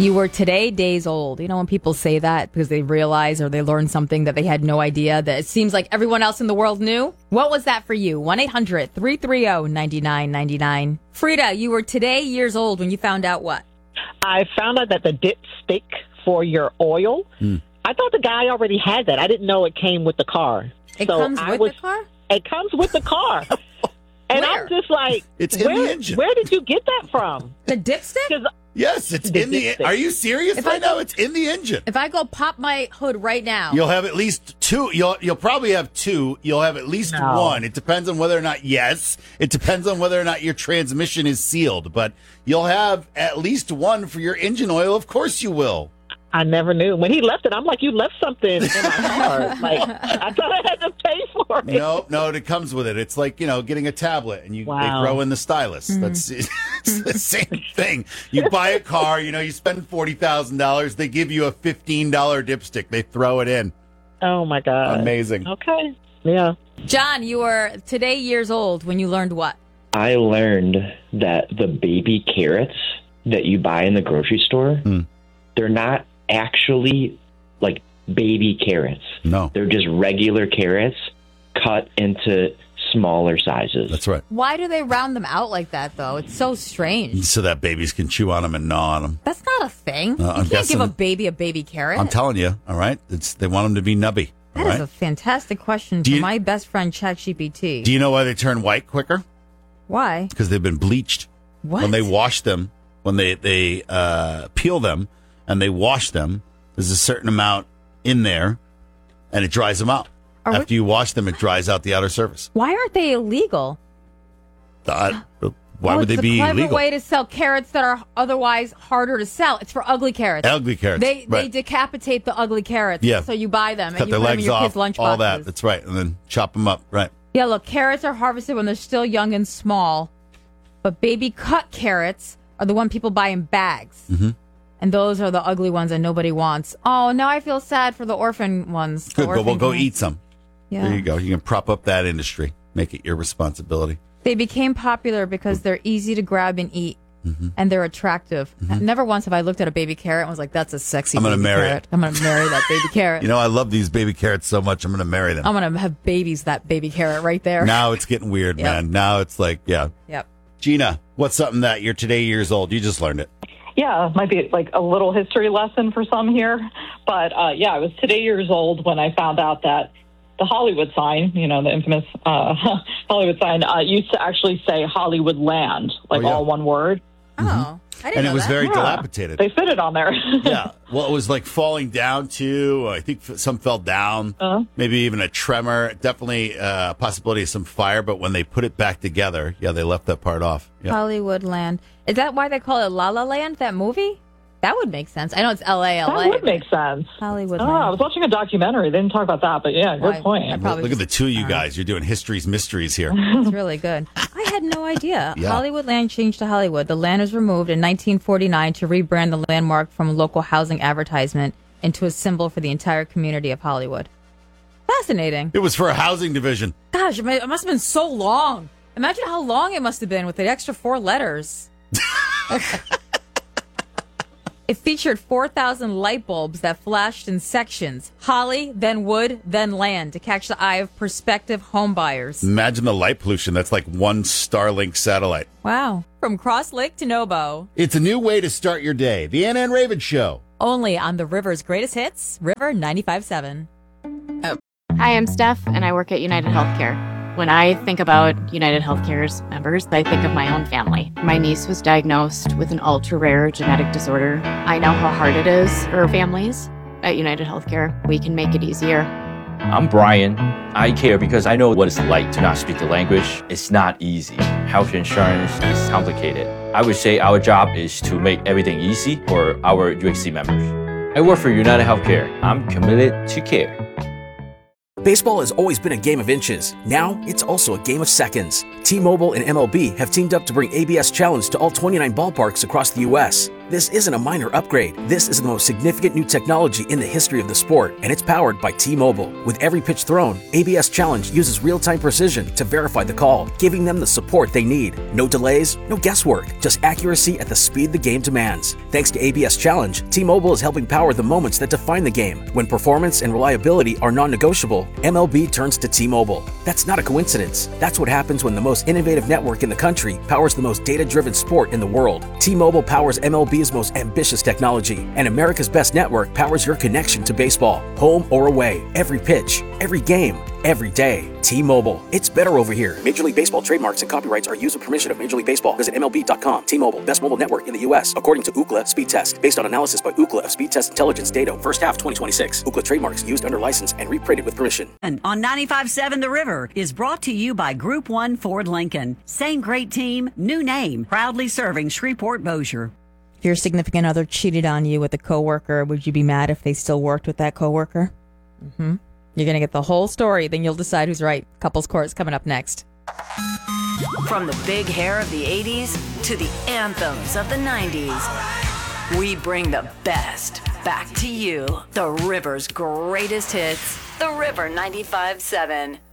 You were today days old. You know when people say that because they realize or they learn something that they had no idea that it seems like everyone else in the world knew? What was that for you? 1-800-330-9999. Frida, you were today years old when you found out what? I found out that the dipstick for your oil, I thought the guy already had that. I didn't know it came with the car. It comes with the car? It comes with the car. And Where? I'm just like, It's in the engine. Where did you get that from? The dipstick? 'Cause Yes, it's The in the. dipstick. Are you serious If right I go- now? It's in the engine. If I go pop my hood right now. You'll have at least two. You'll probably have two. You'll have at least No. one. It depends on whether or not. Yes, it depends on whether or not your transmission is sealed. But you'll have at least one for your engine oil. Of course, you will. I never knew. When he left it, I'm like, you left something in my car. Like, I thought I had to pay for it. No, it comes with it. It's like getting a tablet and they Wow. throw in the stylus. That's it's the same thing. You buy a car. You spend $40,000. They give you a $15 dipstick. They throw it in. Oh, my God. Amazing. Okay. Yeah. John, you were today years old when you learned what? I learned that the baby carrots that you buy in the grocery store, they're not actually like baby carrots. No, They're just regular carrots cut into smaller sizes. that's right. Why do they round them out like that, though? It's so strange. So that babies can chew on them and gnaw on them. That's not a thing. I'm You can't guessing- give a baby carrot. I'm telling you, all right? They want them to be nubby, all That is right? a fantastic question Do for you- my best friend, ChatGPT. Do you know why they turn white quicker? Why? Because they've been bleached. What? When they wash them, when they peel them and they wash them, there's a certain amount in there, and it dries them out. Are After you wash them, it dries out the outer surface. Why aren't they illegal? Why Oh, would they be It's a clever illegal? way to sell carrots that are otherwise harder to sell. It's for ugly carrots. Ugly carrots. They right. decapitate the ugly carrots. Yeah. So you buy them Cut and you their put them in legs your off, kids' lunch all that. boxes. That's right. And then chop them up. Right. Yeah, look, carrots are harvested when they're still young and small, but baby cut carrots are the one people buy in bags. Mm-hmm. And those are the ugly ones that nobody wants. Oh, now I feel sad for the orphan ones. The Good. Go, orphan go ones. eat some. Yeah. There you go. You can prop up that industry. Make it your responsibility. They became popular because they're easy to grab and eat, Mm-hmm. and they're attractive. Never once have I looked at a baby carrot and was like, that's a sexy I'm gonna baby marry carrot. it. I'm going to marry that baby carrot. I love these baby carrots so much. I'm going to marry them. I'm going to have babies, that baby carrot right there. Now it's getting weird, Yep. man. Now it's like, yeah. Yep. Gina, what's something that you're today years old? You just learned it. Yeah, might be like a little history lesson for some here. But yeah, I was today years old when I found out that the Hollywood sign, the infamous Hollywood sign, used to actually say Hollywood Land, like Oh, yeah. all one word. Oh, I didn't And know it was that. very Yeah. dilapidated. They fit it on there. Yeah. Well, it was like falling down too. I think some fell down. Maybe even a tremor. Definitely a possibility of some fire. But when they put it back together, yeah, they left that part off. Yeah. Hollywood Land. Is that why they call it La La Land, that movie? That would make sense. I know it's L.A., That L.A. would make sense. Hollywood I Land. was watching a documentary. They didn't talk about that, but yeah, Well, good point. I probably Look at the just- two of you guys. You're doing history's mysteries here. It's really good. I had no idea. Yeah. Hollywood Land changed to Hollywood. The land was removed in 1949 to rebrand the landmark from a local housing advertisement into a symbol for the entire community of Hollywood. Fascinating. It was for a housing division. Gosh, it must have been so long. Imagine how long it must have been with the extra 4 letters. It featured 4,000 light bulbs that flashed in sections. Holly, then wood, then land to catch the eye of prospective home buyers. Imagine the light pollution. That's like one Starlink satellite. Wow. From Cross Lake to Nobo. It's a new way to start your day. The Ann and Raven Show. Only on the River's greatest hits, River 95.7. Hi, I'm Steph, and I work at United Healthcare. When I think about United Healthcare's members, I think of my own family. My niece was diagnosed with an ultra-rare genetic disorder. I know how hard it is for families. At United Healthcare, we can make it easier. I'm Brian. I care because I know what it's like to not speak the language. It's not easy. Health insurance is complicated. I would say our job is to make everything easy for our UHC members. I work for United Healthcare. I'm committed to care. Baseball has always been a game of inches. Now, it's also a game of seconds. T-Mobile and MLB have teamed up to bring ABS Challenge to all 29 ballparks across the U.S. This isn't a minor upgrade. This is the most significant new technology in the history of the sport, and it's powered by T-Mobile. With every pitch thrown, ABS Challenge uses real-time precision to verify the call, giving them the support they need. No delays, no guesswork, just accuracy at the speed the game demands. Thanks to ABS Challenge, T-Mobile is helping power the moments that define the game. When performance and reliability are non-negotiable, MLB turns to T-Mobile. That's not a coincidence. That's what happens when the most innovative network in the country powers the most data-driven sport in the world. T-Mobile powers MLB's most ambitious technology, and America's best network powers your connection to baseball, home or away, every pitch, every game, every day. T-Mobile. It's better over here. Major League Baseball trademarks and copyrights are used with permission of Major League Baseball. Visit MLB.com. T-Mobile. Best mobile network in the U.S. according to Ookla Speed Test. Based on analysis by Ookla of Speed Test Intelligence data. First half 2026. Ookla trademarks used under license and reprinted with permission. And on 95.7 The River is brought to you by Group 1 Ford Lincoln. Same great team, new name. Proudly serving Shreveport-Bossier. If your significant other cheated on you with a coworker, would you be mad if they still worked with that coworker? Mm-hmm. You're going to get the whole story, then you'll decide who's right. Couples Court's coming up next. From the big hair of the 80s to the anthems of the 90s, we bring the best back to you. The River's greatest hits. The River 95.7.